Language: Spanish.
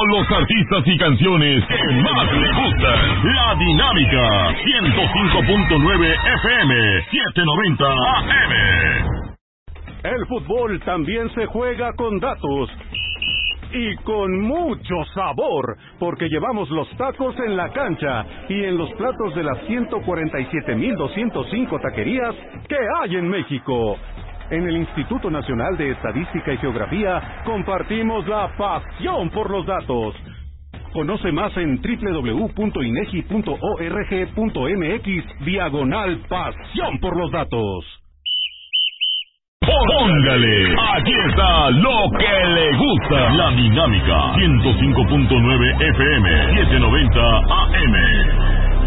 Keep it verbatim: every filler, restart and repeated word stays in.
con los artistas y canciones que más le gustan. La Dinámica, ciento cinco punto nueve F M, setecientos noventa A M. El fútbol también se juega con datos. Y con mucho sabor, porque llevamos los tacos en la cancha y en los platos de las ciento cuarenta y siete mil doscientos cinco taquerías que hay en México. En el Instituto Nacional de Estadística y Geografía compartimos la pasión por los datos. Conoce más en doble u doble u doble u punto inegi punto org punto mx diagonal pasión por los datos. Póngale, aquí está lo que le gusta. La Dinámica, ciento cinco punto nueve F M, setecientos noventa A M.